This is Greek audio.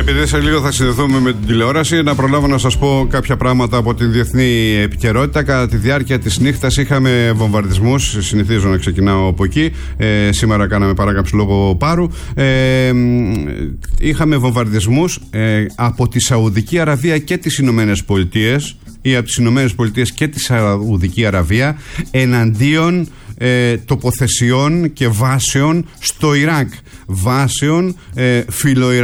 Επειδή σε λίγο θα συνδεθούμε με την τηλεόραση, να προλάβω να σας πω κάποια πράγματα από την διεθνή επικαιρότητα. Κατά τη διάρκεια της νύχτας είχαμε βομβαρδισμούς. Συνηθίζω να ξεκινάω από εκεί. Σήμερα κάναμε παράκαμψη λόγω Πάρου. Είχαμε βομβαρδισμούς από τη Σαουδική Αραβία και τις Ηνωμένες Πολιτείες, ή από τις Ηνωμένες Πολιτείες και τη Σαουδική Αραβία, εναντίον τοποθεσιών και βάσεων στο Ιράκ. Βάσεων φιλοϊρακικών